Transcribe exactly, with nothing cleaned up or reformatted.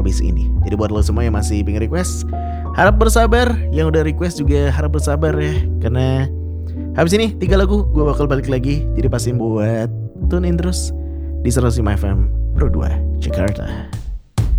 habis ini. Jadi buat lo semua yang masih pengen request, harap bersabar. Yang udah request juga harap bersabar ya, karena habis ini tiga lagu gue bakal balik lagi. Jadi pastiin buat tune in terus di seratus lima F M Pro dua Jakarta.